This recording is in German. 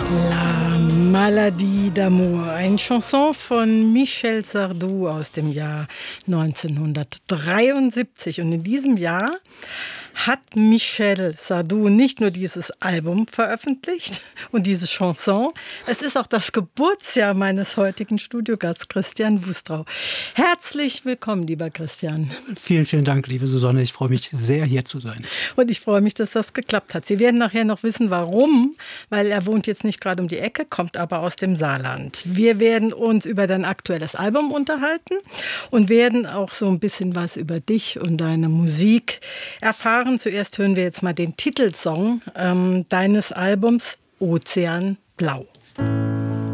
La Maladie d'amour, eine Chanson von Michel Sardou aus dem Jahr 1973. Und in diesem Jahr hat Michel Sardou nicht nur dieses Album veröffentlicht und diese Chanson, es ist auch das Geburtsjahr meines heutigen Studiogasts Christian Wustrau. Herzlich willkommen, lieber Christian. Vielen, vielen Dank, liebe Susanne. Ich freue mich sehr, hier zu sein. Und ich freue mich, dass das geklappt hat. Sie werden nachher noch wissen, warum, weil er wohnt jetzt nicht gerade um die Ecke, kommt aber aus dem Saarland. Wir werden uns über dein aktuelles Album unterhalten und werden auch so ein bisschen was über dich und deine Musik erfahren. Zuerst hören wir jetzt mal den Titelsong deines Albums Ozean Blau.